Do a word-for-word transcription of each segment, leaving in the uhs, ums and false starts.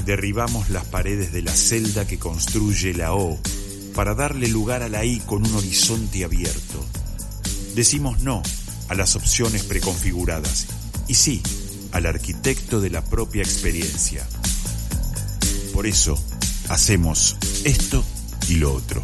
Derribamos las paredes de la celda que construye la O para darle lugar a la I con un horizonte abierto. Decimos no a las opciones preconfiguradas y sí al arquitecto de la propia experiencia. Por eso hacemos esto y lo otro.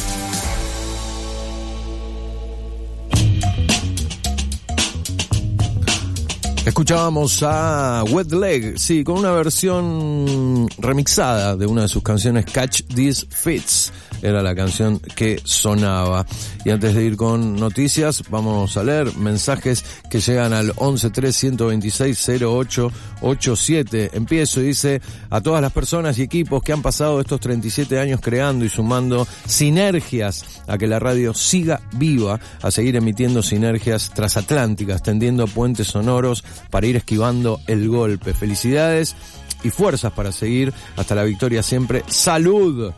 Escuchábamos a Wet Leg, sí, con una versión remixada de una de sus canciones, Catch These Fits, era la canción que sonaba. Y antes de ir con noticias, vamos a leer mensajes que llegan al once tres ciento veintiséis cero ocho ochenta y siete. Empiezo y dice: a todas las personas y equipos que han pasado estos treinta y siete años creando y sumando sinergias a que la radio siga viva, a seguir emitiendo sinergias transatlánticas, tendiendo puentes sonoros para ir esquivando el golpe. Felicidades y fuerzas para seguir hasta la victoria siempre. ¡Salud!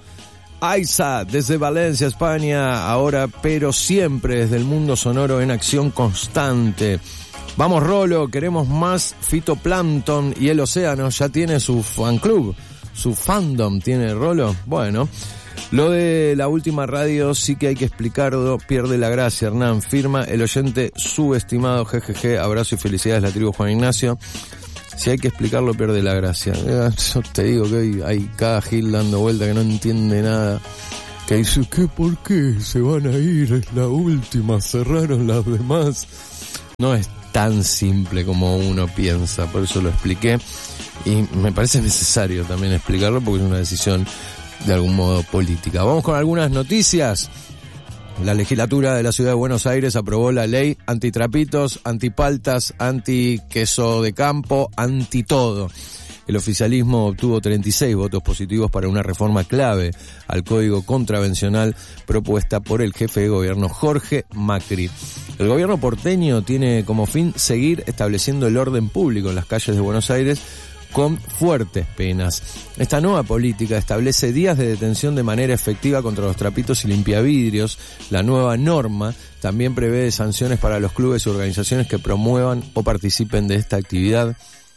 Aiza, desde Valencia, España, ahora pero siempre desde el mundo sonoro en acción constante. Vamos Rolo, queremos más Fitoplancton y el océano ya tiene su fan club, su fandom tiene Rolo. Bueno, lo de la última radio sí que hay que explicarlo, pierde la gracia. Hernán firma, el oyente subestimado, jejeje, abrazo y felicidades la tribu Juan Ignacio. Si hay que explicarlo, pierde la gracia. Yo te digo que hay, hay cada Gil dando vuelta que no entiende nada. Que dice, ¿qué? ¿Por qué se van a ir? Es la última, cerraron las demás. No es tan simple como uno piensa, por eso lo expliqué. Y me parece necesario también explicarlo porque es una decisión de algún modo política. Vamos con algunas noticias. La legislatura de la ciudad de Buenos Aires aprobó la ley antitrapitos, antipaltas, anti-queso de campo, anti-todo. El oficialismo obtuvo treinta y seis votos positivos para una reforma clave al código contravencional propuesta por el jefe de gobierno Jorge Macri. El gobierno porteño tiene como fin seguir estableciendo el orden público en las calles de Buenos Aires con fuertes penas. Esta nueva política establece días de detención de manera efectiva contra los trapitos y limpiavidrios. La nueva norma también prevé sanciones para los clubes y organizaciones que promuevan o participen de esta actividad.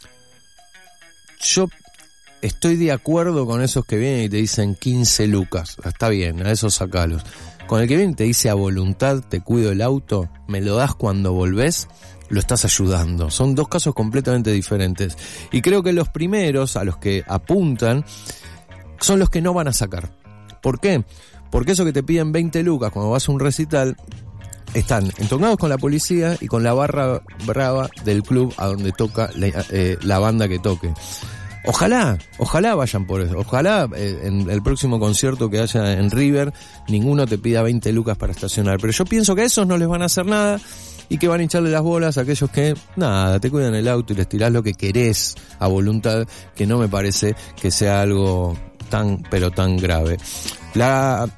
Yo estoy de acuerdo con esos que vienen y te dicen quince lucas. Está bien, a esos sacalos. Con el que viene y te dice a voluntad, te cuido el auto, me lo das cuando volvés, lo estás ayudando. Son dos casos completamente diferentes. Y creo que los primeros a los que apuntan son los que no van a sacar. ¿Por qué? Porque eso que te piden veinte lucas cuando vas a un recital, están entonados con la policía y con la barra brava del club a donde toca la, eh, la banda que toque. Ojalá, ojalá vayan por eso. Ojalá eh, en el próximo concierto que haya en River ninguno te pida veinte lucas para estacionar. Pero yo pienso que a esos no les van a hacer nada y que van a hincharle las bolas a aquellos que, nada, te cuidan el auto y les tirás lo que querés a voluntad, que no me parece que sea algo tan, pero tan grave. La,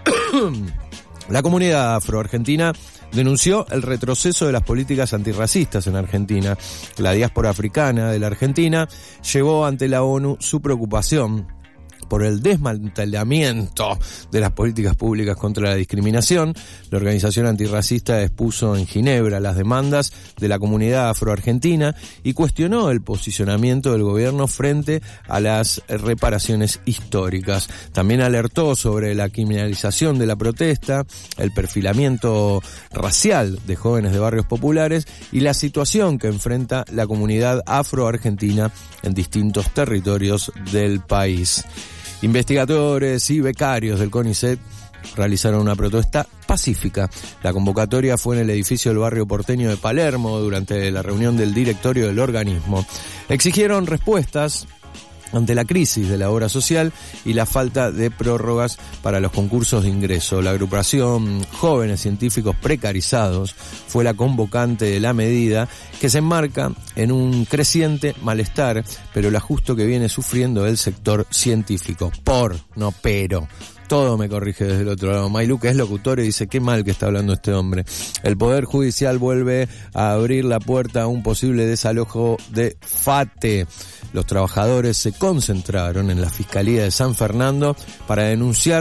la comunidad afroargentina denunció el retroceso de las políticas antirracistas en Argentina. La diáspora africana de la Argentina llevó ante la ONU su preocupación por el desmantelamiento de las políticas públicas contra la discriminación. La organización antirracista expuso en Ginebra las demandas de la comunidad afroargentina y cuestionó el posicionamiento del gobierno frente a las reparaciones históricas. También alertó sobre la criminalización de la protesta, el perfilamiento racial de jóvenes de barrios populares y la situación que enfrenta la comunidad afroargentina en distintos territorios del país. Investigadores y becarios del CONICET realizaron una protesta pacífica. La convocatoria fue en el edificio del barrio porteño de Palermo durante la reunión del directorio del organismo. Exigieron respuestas ante la crisis de la obra social y la falta de prórrogas para los concursos de ingreso. La agrupación Jóvenes Científicos Precarizados fue la convocante de la medida, que se enmarca en un creciente malestar, pero el ajuste que viene sufriendo el sector científico. Por, no pero. Todo me corrige desde el otro lado. Maylú, que es locutor, y dice, qué mal que está hablando este hombre. El Poder Judicial vuelve a abrir la puerta a un posible desalojo de FATE. Los trabajadores se concentraron en la Fiscalía de San Fernando para denunciar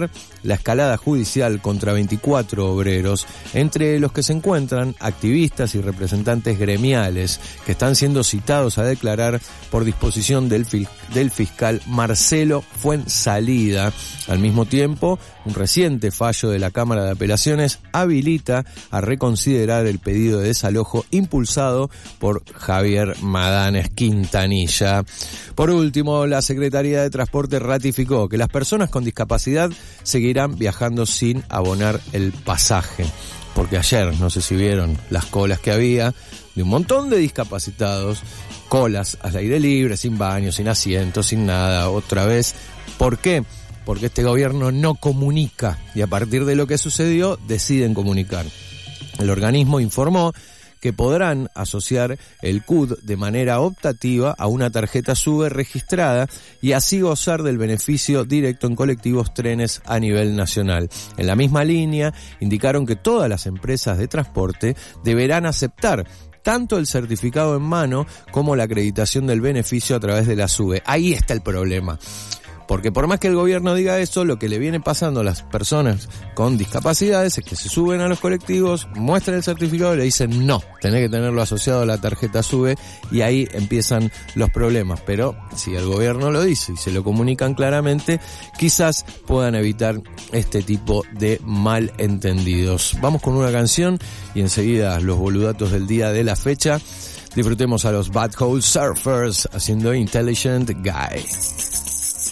la escalada judicial contra veinticuatro obreros, entre los que se encuentran activistas y representantes gremiales que están siendo citados a declarar por disposición del, fil- del fiscal Marcelo Fuenzalida. Al mismo tiempo, un reciente fallo de la Cámara de Apelaciones habilita a reconsiderar el pedido de desalojo impulsado por Javier Madanes Quintanilla. Por último, la Secretaría de Transporte ratificó que las personas con discapacidad seguirán viajando sin abonar el pasaje. Porque ayer, no sé si vieron las colas que había de un montón de discapacitados, colas al aire libre, sin baño, sin asiento, sin nada, otra vez. ¿Por qué? Porque este gobierno no comunica y a partir de lo que sucedió deciden comunicar. El organismo informó que podrán asociar el C U D de manera optativa a una tarjeta SUBE registrada y así gozar del beneficio directo en colectivos trenes a nivel nacional. En la misma línea, indicaron que todas las empresas de transporte deberán aceptar tanto el certificado en mano como la acreditación del beneficio a través de la SUBE. Ahí está el problema. Porque por más que el gobierno diga eso, lo que le viene pasando a las personas con discapacidades es que se suben a los colectivos, muestran el certificado y le dicen no, tenés que tenerlo asociado a la tarjeta SUBE y ahí empiezan los problemas. Pero si el gobierno lo dice y se lo comunican claramente, quizás puedan evitar este tipo de malentendidos. Vamos con una canción y enseguida los boludatos del día de la fecha. Disfrutemos a los Bad Hole Surfers haciendo Intelligent Guy.